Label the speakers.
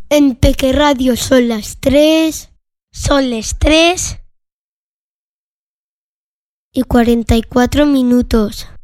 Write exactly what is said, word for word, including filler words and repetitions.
Speaker 1: En Peque Radio son las tres.
Speaker 2: Son las tres
Speaker 1: y cuarenta y cuatro minutos.